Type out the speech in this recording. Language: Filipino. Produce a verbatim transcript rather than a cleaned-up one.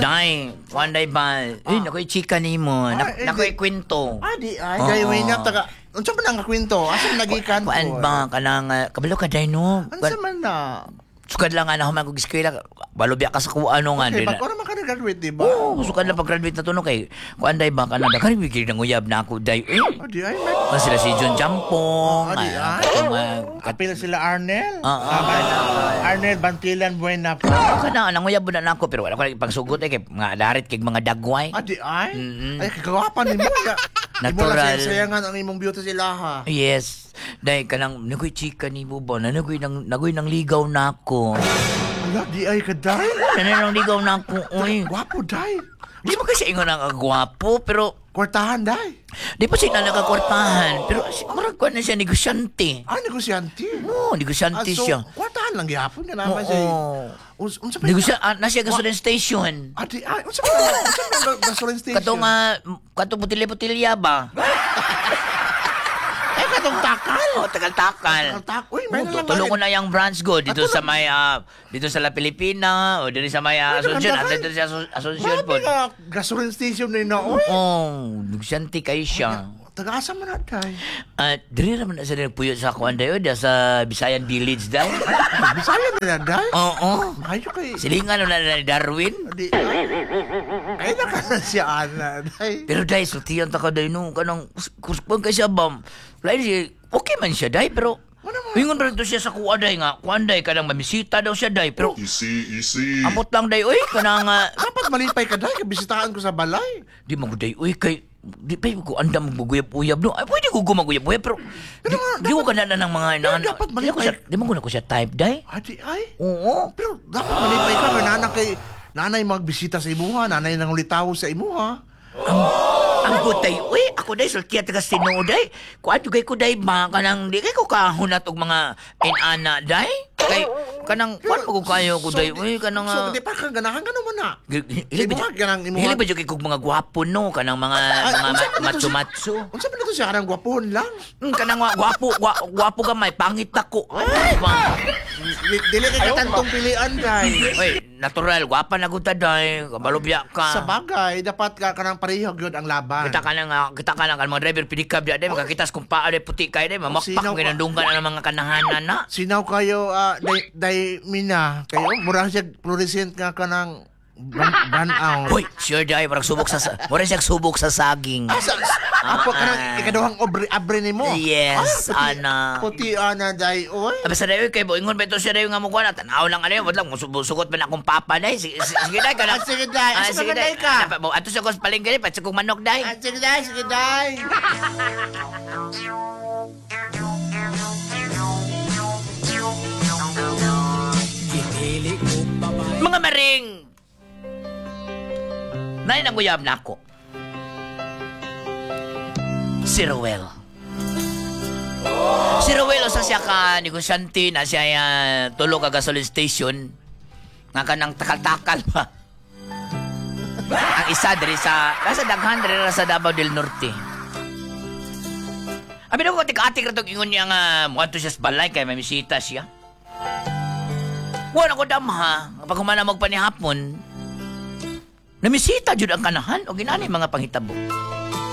Day, kuanday ba? Eh, nakoy chika nimo. Nak Ah, nakoy hindi. kwento. Ay, di ay. Oo. Kayo may taga... Unsa man ang kwento? Asa nagikan ko? Kuan ba kanang uh, kabalo ka day no? Unsa man na? Sukad lang nga na humang kog eskwela. Balubya ka sa kuano nga Okay, din. ba't ko naman ka nag-graduate, di ba? Oo, sukad lang pag-graduate na to no kay kuanday ba kanang daghan bigay nang uyab na ako day. Eh, Oh, di ay. May... kan sila si John Jampong. Ah, di ah, ay. katong, ah, kat- Kapila sila Arnel. Ah, ah, Ah, Arnel Bantilan Buena pa. kana nang uyab na nako pero wala ko lagi pagsugot eh kay mga darit kay mga dagway. Ah, di ay? Mm-mm. Ay, kagawapan ni mo. Ya. Natural. Di mo sayangan ang imong beauty sila, ha? Yes. Dahil ka nang nagoy chika ni Bubo na nagoy nang nagoy nang ligaw na ako. Ala, di ay ka, day. Na nang ligaw na ako. Uy. Gwapo, day. Di ba kasi ingon ang agwapo pero Kwartahan, day. di pa siya nagakwartahan pero si- marag ko na siya negosyante. Ah, negosyante. Oo, Ah, negosyante so, siya. kwartahan lang gihapon ka naman Oo. siya. Uns- Unsa ba? Negosya ah, na siya gasoline station. Ah, di ay. Unsa ba? Unsa ba ang gasoline station? Kato nga kato putilya-putilya ba? Eh, katong takal. Oh, tagal-takal. Tak. Uy, may Oh, nalang tulo ko galing. na yung branch ko dito Ah, sa tulo- may ah, dito sa La Pilipina o dito sa may uh, Ay, Asuncion at tagal-takal. dito sa Asu- Asuncion po. Grabe nga, gasoline station na yun na. Uy, Oh, negosyante kayo siya. taga-asa man na, day. At diri naman na sa nagpuyo sa kuan dayo da sa Bisayan Village daw. Bisaya na yan, day. Oo. Mayo kay... Silingan na na ni Darwin. Di, ay, ay na ka na siya, Ana, day. Pero dai sultihan ta ka dayo no kanang kuspon kay siya bam. Lain siya okay man siya dai pero Ano man? Ingon rin to siya sa kuwa day nga. Kuan day kanang mamisita daw siya day pero Easy, easy. amot lang day oy kanang uh, Dapat malipay ka, day. Kabisitaan ko sa balay. di mo day oy kay di pa ko andam maguyab-uyab no. Ay pwede ko gumaguyab-uyab pero di, di ko kana na ng mga Pero dapat di ko malipay. siya- Di mo ko na ko siya type day. Adi, ay. Oo. Pero dapat malipay ka. May nanay kay... Nanay magbisita sa imuha. Nanay nang ulitaw sa imuha. Ang ang gutay, uy, ako day sultiya taga Sino day. Kuan jugay ko day ba kanang di kay ko kahunat og mga inana day. Kay kanang kuan mo ko kayo ko day, uy kanang So, ah, di pa ka ganahan ka naman na. Hili ba Imuha ka ng imuha. Hili ba jud kay kog mga gwapo no kanang mga Ay, mga unsa man ito siya? matsu-matsu. Unsa man ito siya? Kanang gwapon lang. Hmm, kanang wa- gwapo, gwa- gwapo gamay, pangit ako. Ay, ba? Di- Dili kay katantong pilian, day. Uy, natural, gwapa na gud day, kabalubya ka. Sa bagay, dapat ka kanang pareho gyud ang laban. Kita ka na nga, kita ka na nga, mga driver pinikab di day, magkakitas kung paa day puti kay day, mamakpak Sino ka? ginandunggan na ng mga kanahanan na. Sinaw kayo, ah, day, day mina. Kayo, murang siya fluorescent nga kanang ban, banaw. Hoy, sure day, parang subok sa, sa mura siya subok sa saging. Ah, sa, apo ka nang ikaduhang obre, abre ni mo. Yes, Ah, puti, ana. Puti, ana, day. Oy. Abi sa dayo kay boingon ba ito siya dayo nga mo kuha na tanaw lang ano yun, wala mo sugot man akong papa day. Sige, sige day ka na. Ah, sige, day. Ah, sige, day ka. Napa- Ato siya ko sa palengke pa kong manok day. Ah, sige, day. Sige, day. Mga maring! Nay nanguyab na ako. Si Rowel. Si Rowel sa siya ka negosyante na siya uh, tulog ka gasoline station. Nga ka nang takal-takal pa. Ang isa diri sa nasa daghan diri ra sa Davao del Norte. Abi ko tik-atik ra tong ingon niya nga mo ato siya sa balay kay may bisita siya. Wala ko damha, pag humana magpanihapon, namisita jud ang kanahan o ginani mga panghitabo.